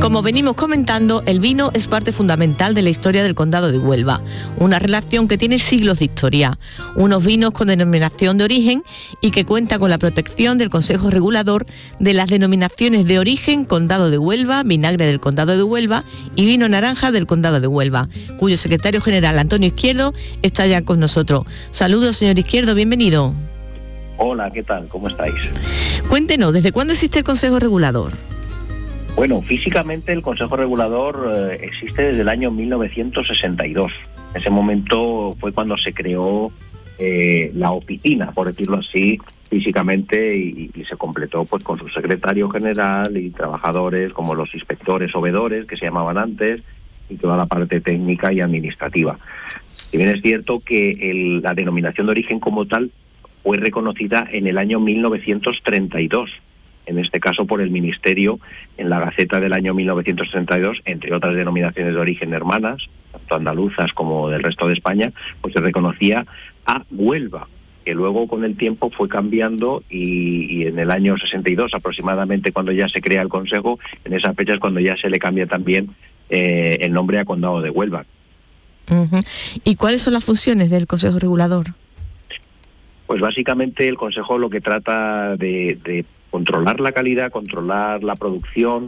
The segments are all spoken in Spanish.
Como venimos comentando, el vino es parte fundamental de la historia del Condado de Huelva, una relación que tiene siglos de historia, unos vinos con denominación de origen y que cuenta con la protección del Consejo Regulador de las denominaciones de origen Condado de Huelva, Vinagre del Condado de Huelva y Vino Naranja del Condado de Huelva, cuyo secretario general, Antonio Izquierdo, está ya con nosotros. Saludos, señor Izquierdo, bienvenido. Hola, ¿qué tal? ¿Cómo estáis? Cuéntenos, ¿desde cuándo existe el Consejo Regulador? Bueno, físicamente el Consejo Regulador existe desde el año 1962. En ese momento fue cuando se creó la oficina, por decirlo así, físicamente, y se completó pues con su secretario general y trabajadores como los inspectores o vedores, que se llamaban antes, y toda la parte técnica y administrativa. Si bien es cierto que la denominación de origen como tal fue reconocida en el año 1932, en este caso por el Ministerio, en la Gaceta del año 1932, entre otras denominaciones de origen hermanas, tanto andaluzas como del resto de España, pues se reconocía a Huelva, que luego con el tiempo fue cambiando y en el año 62 aproximadamente, cuando ya se crea el Consejo, en esas fechas cuando ya se le cambia también el nombre a Condado de Huelva. Uh-huh. ¿Y cuáles son las funciones del Consejo Regulador? Pues básicamente el Consejo lo que trata de controlar la calidad, controlar la producción,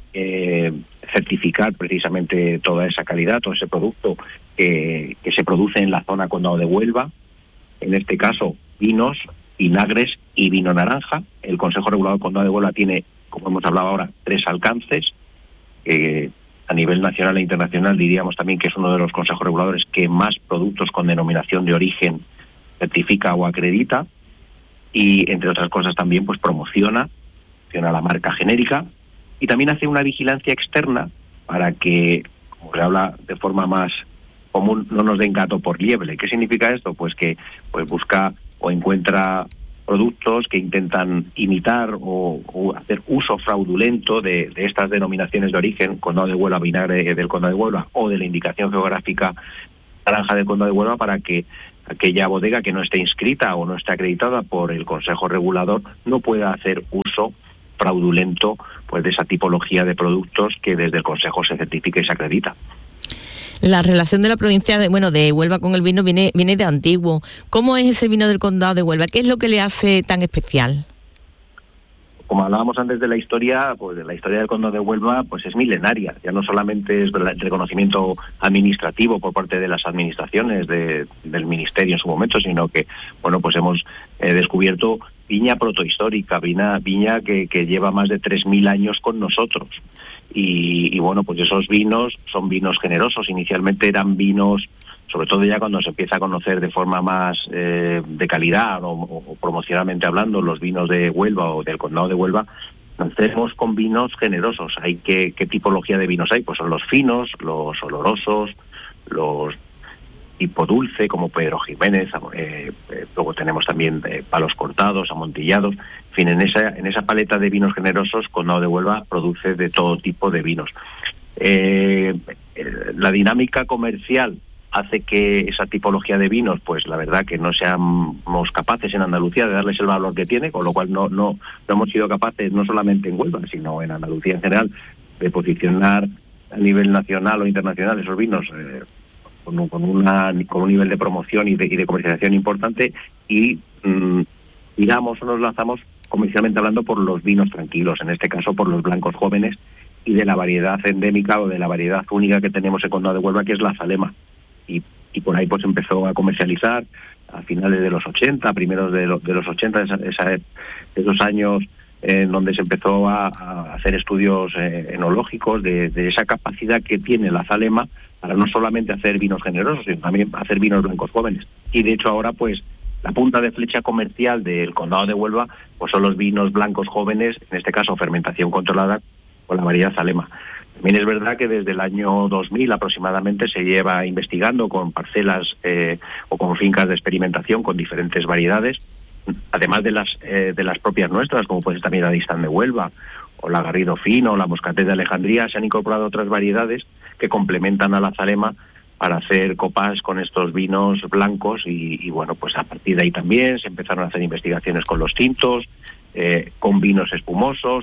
certificar precisamente toda esa calidad, todo ese producto que se produce en la zona Condado de Huelva. En este caso, vinos, vinagres y vino naranja. El Consejo Regulador Condado de Huelva tiene, como hemos hablado ahora, 3 alcances. A nivel nacional e internacional diríamos también que es uno de los consejos reguladores que más productos con denominación de origen certifica o acredita. Y entre otras cosas también pues promociona la marca genérica y también hace una vigilancia externa para que, como se habla de forma más común, no nos den gato por liebre. ¿Qué significa esto? Pues que busca o encuentra productos que intentan imitar o hacer uso fraudulento de estas denominaciones de origen, Condado de Huelva, Vinagre del Condado de Huelva, o de la indicación geográfica Naranja del Condado de Huelva, para que aquella bodega que no esté inscrita o no esté acreditada por el Consejo Regulador no pueda hacer uso fraudulento pues de esa tipología de productos que desde el Consejo se certifica y se acredita. La relación de la provincia de Huelva con el vino viene de antiguo. ¿Cómo es ese vino del Condado de Huelva? ¿Qué es lo que le hace tan especial? Como hablábamos antes de la historia, pues la historia del Condado de Huelva pues es milenaria. Ya no solamente es el reconocimiento administrativo por parte de las administraciones del ministerio en su momento, sino que pues hemos descubierto viña protohistórica, viña que lleva más de 3.000 años con nosotros. Y pues esos vinos son vinos generosos. Inicialmente eran vinos, sobre todo ya cuando se empieza a conocer de forma más de calidad o promocionalmente hablando los vinos de Huelva o del Condado de Huelva, nacemos con vinos generosos. ¿Qué tipología de vinos hay? Pues son los finos, los olorosos, los tipo dulce como Pedro Jiménez, luego tenemos también palos cortados, amontillados. En fin, en esa paleta de vinos generosos, Condado de Huelva produce de todo tipo de vinos. La dinámica comercial hace que esa tipología de vinos, pues la verdad que no seamos capaces en Andalucía de darles el valor que tiene, con lo cual no hemos sido capaces, no solamente en Huelva, sino en Andalucía en general, de posicionar a nivel nacional o internacional esos vinos con un nivel de promoción y de comercialización importante, y digamos, nos lanzamos comercialmente hablando por los vinos tranquilos, en este caso por los blancos jóvenes, y de la variedad endémica o de la variedad única que tenemos en Condado de Huelva, que es la Zalema. Y por ahí pues empezó a comercializar a finales de los 80, primeros de los 80, esos años en donde se empezó a hacer estudios enológicos de esa capacidad que tiene la Zalema para no solamente hacer vinos generosos, sino también hacer vinos blancos jóvenes. Y de hecho ahora pues la punta de flecha comercial del Condado de Huelva pues son los vinos blancos jóvenes, en este caso fermentación controlada con la variedad Zalema. También es verdad que desde el año 2000 aproximadamente se lleva investigando con parcelas o con fincas de experimentación con diferentes variedades, además de las propias nuestras, como puede ser también la Distán de Huelva o la Garrido Fino o la Moscatel de Alejandría. Se han incorporado otras variedades que complementan a la Zalema para hacer copas con estos vinos blancos y pues a partir de ahí también se empezaron a hacer investigaciones con los tintos, con vinos espumosos,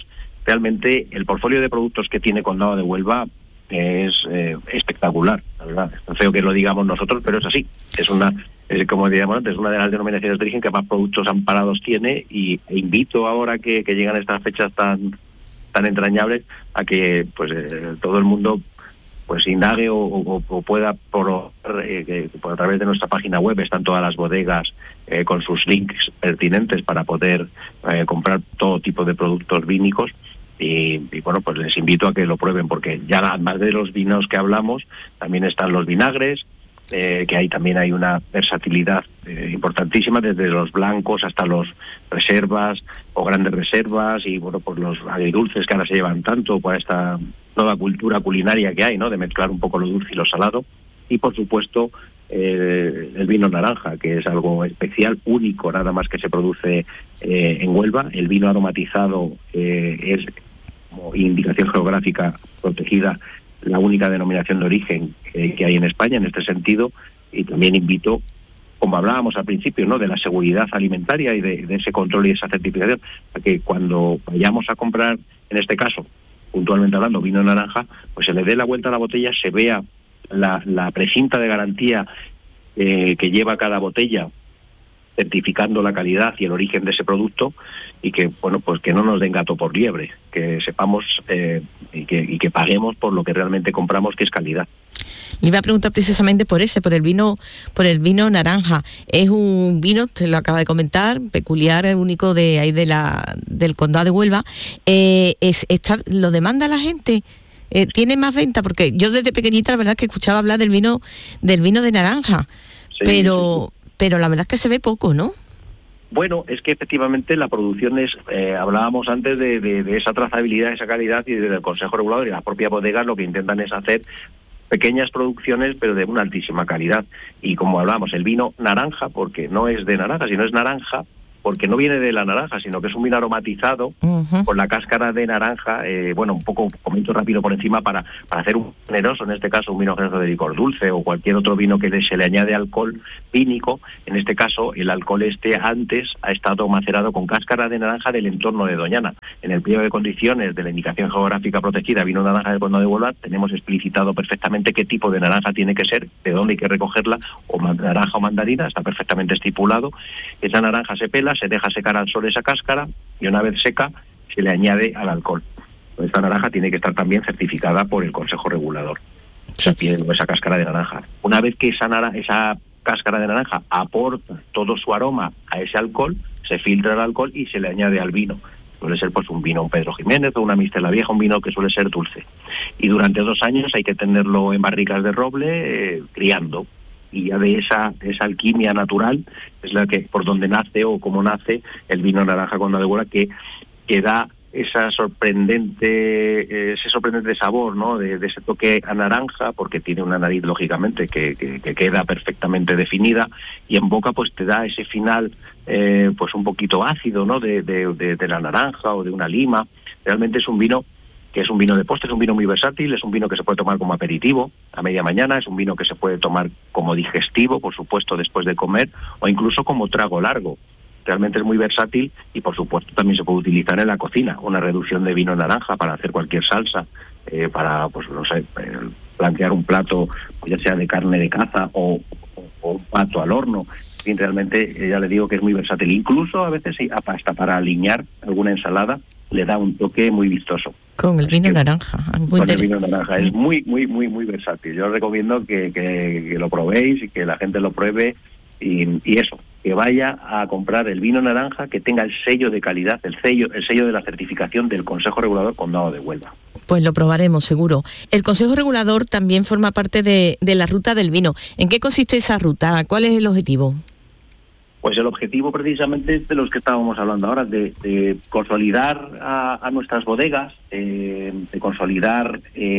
realmente el portfolio de productos que tiene Condado de Huelva es espectacular, la verdad. Es feo que lo digamos nosotros, pero es así. Como decíamos antes, una de las denominaciones de origen que más productos amparados tiene, e invito ahora que llegan estas fechas tan entrañables a que pues todo el mundo pues indague o pueda probar, a través de nuestra página web están todas las bodegas con sus links pertinentes para poder comprar todo tipo de productos vínicos. Y bueno, pues les invito a que lo prueben, porque ya además de los vinos que hablamos, también están los vinagres, que ahí también hay una versatilidad importantísima, desde los blancos hasta los reservas o grandes reservas, y bueno, pues los agridulces que ahora se llevan tanto por esta nueva cultura culinaria que hay, ¿no?, de mezclar un poco lo dulce y lo salado. Y por supuesto el vino naranja, que es algo especial, único, nada más que se produce en Huelva. El vino aromatizado es, como indicación geográfica protegida, la única denominación de origen que hay en España en este sentido. Y también invito, como hablábamos al principio, ¿no?, de la seguridad alimentaria y de ese control y esa certificación, a que cuando vayamos a comprar, en este caso, puntualmente hablando, vino naranja, pues se le dé la vuelta a la botella, se vea la precinta de garantía que lleva cada botella, certificando la calidad y el origen de ese producto, y que bueno, pues que no nos den gato por liebre, que sepamos y que paguemos por lo que realmente compramos, que es calidad. Le iba a preguntar precisamente por el vino naranja. Es un vino, usted lo acaba de comentar, peculiar, único de ahí del Condado de Huelva. ¿Lo demanda la gente? ¿Tiene más venta? Porque yo desde pequeñita la verdad es que escuchaba hablar del vino de naranja, sí, pero la verdad es que se ve poco, ¿no? Bueno, es que efectivamente la producción es, hablábamos antes de esa trazabilidad, esa calidad, y desde el Consejo Regulador y las propias bodegas lo que intentan es hacer pequeñas producciones, pero de una altísima calidad. Y como hablamos, el vino naranja, porque no es de naranja, sino es naranja, porque no viene de la naranja, sino que es un vino aromatizado con la cáscara de naranja. Bueno, un poco comento rápido por encima para hacer un generoso, en este caso un vino generoso de licor dulce o cualquier otro vino que se le añade alcohol vínico. En este caso, el alcohol antes ha estado macerado con cáscara de naranja del entorno de Doñana. En el pliego de condiciones de la indicación geográfica protegida vino naranja del Condado de Huelva tenemos explicitado perfectamente qué tipo de naranja tiene que ser, de dónde hay que recogerla, o naranja o mandarina, está perfectamente estipulado. Esa naranja se pela, se deja secar al sol esa cáscara, y una vez seca se le añade al alcohol. Esta naranja tiene que estar también certificada por el Consejo Regulador. Se pide esa cáscara de naranja. Una vez que esa cáscara de naranja aporta todo su aroma a ese alcohol, se filtra el alcohol y se le añade al vino. Suele ser pues un vino, un Pedro Jiménez o una Mistela Vieja, un vino que suele ser dulce. Y durante 2 años hay que tenerlo en barricas de roble, criando. Y ya de esa alquimia natural es la que por donde nace o cómo nace el vino naranja Condado de Huelva, que da ese sorprendente sabor, ¿no?, de ese toque a naranja, porque tiene una nariz lógicamente que queda perfectamente definida, y en boca pues te da ese final pues un poquito ácido, ¿no?, de la naranja o de una lima. Realmente es un vino que es un vino de postre, es un vino muy versátil, es un vino que se puede tomar como aperitivo a media mañana, es un vino que se puede tomar como digestivo, por supuesto, después de comer, o incluso como trago largo. Realmente es muy versátil y, por supuesto, también se puede utilizar en la cocina, una reducción de vino naranja para hacer cualquier salsa, para, pues no sé, plantear un plato, ya sea de carne de caza o un pato al horno. Y realmente, ya le digo que es muy versátil. Incluso a veces hasta para aliñar alguna ensalada le da un toque muy vistoso. Con el vino naranja. Con el vino naranja. Es muy, muy, muy, muy versátil. Yo os recomiendo que lo probéis y que la gente lo pruebe y eso, que vaya a comprar el vino naranja que tenga el sello de calidad, el sello de la certificación del Consejo Regulador Condado de Huelva. Pues lo probaremos, seguro. El Consejo Regulador también forma parte de la ruta del vino. ¿En qué consiste esa ruta? ¿Cuál es el objetivo? Pues el objetivo precisamente es de los que estábamos hablando ahora, de consolidar a nuestras bodegas, de consolidar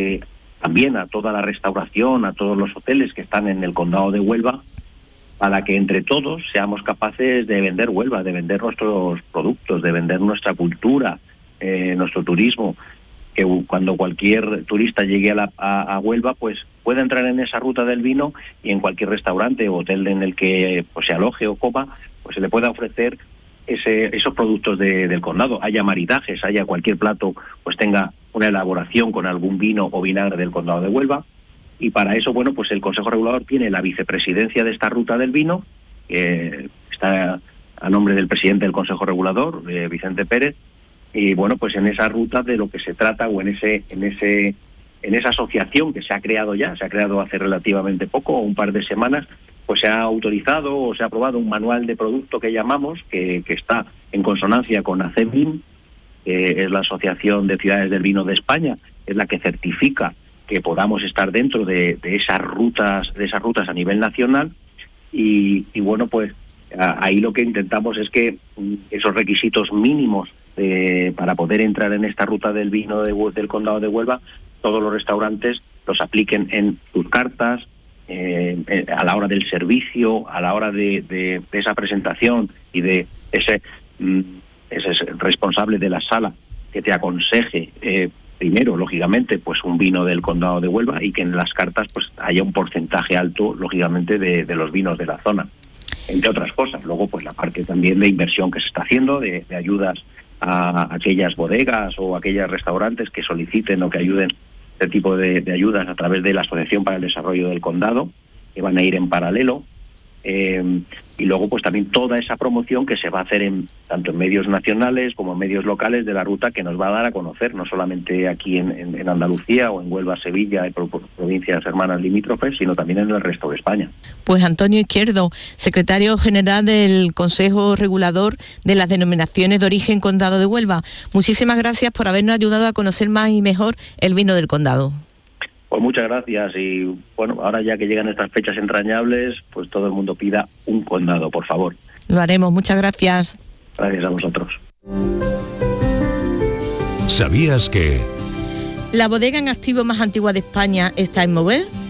también a toda la restauración, a todos los hoteles que están en el Condado de Huelva, para que entre todos seamos capaces de vender Huelva, de vender nuestros productos, de vender nuestra cultura, nuestro turismo, que cuando cualquier turista llegue a Huelva, pues puede entrar en esa ruta del vino y en cualquier restaurante o hotel en el que pues se aloje o coma, pues se le pueda ofrecer esos productos del condado, haya maridajes, haya cualquier plato, pues tenga una elaboración con algún vino o vinagre del condado de Huelva. Y para eso, bueno, pues el Consejo Regulador tiene la vicepresidencia de esta ruta del vino, que está a nombre del presidente del Consejo Regulador, Vicente Pérez, y bueno, pues en esa ruta de lo que se trata, o en esa asociación que se ha creado hace relativamente poco, un par de semanas, pues se ha autorizado o se ha aprobado un manual de producto que llamamos, que está en consonancia con ACEVIN, que es la Asociación de Ciudades del Vino de España, es la que certifica que podamos estar dentro de esas rutas a nivel nacional. Y bueno, pues ahí lo que intentamos es que esos requisitos mínimos para poder entrar en esta ruta del vino del condado de Huelva, todos los restaurantes los apliquen en sus cartas, a la hora del servicio, a la hora de esa presentación, y de ese responsable de la sala que te aconseje primero, lógicamente, pues un vino del condado de Huelva, y que en las cartas pues haya un porcentaje alto, lógicamente, de los vinos de la zona, entre otras cosas. Luego, pues la parte también de inversión que se está haciendo, de ayudas a aquellas bodegas o aquellos restaurantes que soliciten o que ayuden, este tipo de ayudas a través de la Asociación para el Desarrollo del Condado, que van a ir en paralelo. Y luego pues también toda esa promoción que se va a hacer tanto en medios nacionales como en medios locales de la ruta, que nos va a dar a conocer, no solamente aquí en Andalucía o en Huelva, Sevilla y provincias hermanas limítrofes, sino también en el resto de España. Pues Antonio Izquierdo, secretario general del Consejo Regulador de las Denominaciones de Origen Condado de Huelva, muchísimas gracias por habernos ayudado a conocer más y mejor el vino del condado. Pues muchas gracias, y bueno, ahora ya que llegan estas fechas entrañables, pues todo el mundo pida un condado, por favor. Lo haremos, muchas gracias. Gracias a vosotros. ¿Sabías que la bodega en activo más antigua de España está en Moguer?